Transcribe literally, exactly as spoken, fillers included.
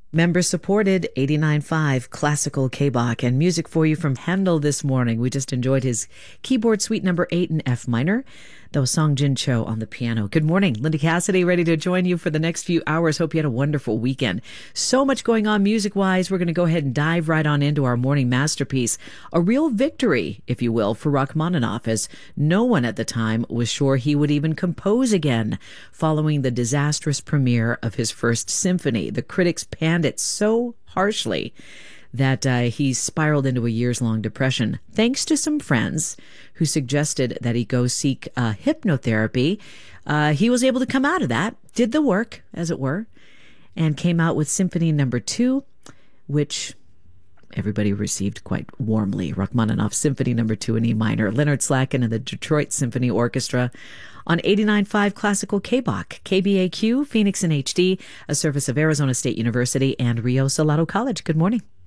Member-supported eighty-nine point five Classical K-Bach, and music for you from Handel this morning. We just enjoyed his keyboard suite number eight in F minor. That was Song Jin Cho on the piano. Good morning. Linda Cassidy ready to join you for the next few hours. Hope you had a wonderful weekend. So much going on music-wise. We're going to go ahead and dive right on into our morning masterpiece. A real victory, if you will, for Rachmaninoff, as no one at the time was sure he would even compose again following the disastrous premiere of his first symphony. The critics panned it so harshly that uh, he spiraled into a years-long depression. Thanks to some friends who suggested that he go seek uh, hypnotherapy, uh, he was able to come out of that, did the work, as it were, and came out with Symphony Number Two, which everybody received quite warmly. Rachmaninoff's Symphony Number Two in E minor. Leonard Slatkin and the Detroit Symphony Orchestra on eighty-nine point five Classical K-Bach, K B A Q, Phoenix in H D, a service of Arizona State University and Rio Salado College. Good morning.